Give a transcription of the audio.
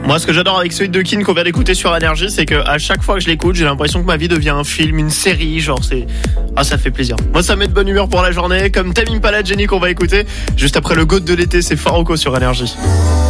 Moi, ce que j'adore avec celui de Keane qu'on vient d'écouter sur Énergie, c'est que à chaque fois que je l'écoute, j'ai l'impression que ma vie devient un film, une série, genre ça fait plaisir. Moi, ça met de bonne humeur pour la journée, comme Tame Impala, Jenny qu'on va écouter juste après le GOAT de l'été, c'est Faroko sur Énergie.